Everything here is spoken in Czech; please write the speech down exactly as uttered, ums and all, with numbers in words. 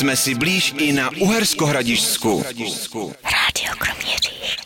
jsme si blíž i na Uherskohradišťsku. Rádio Kroměříž.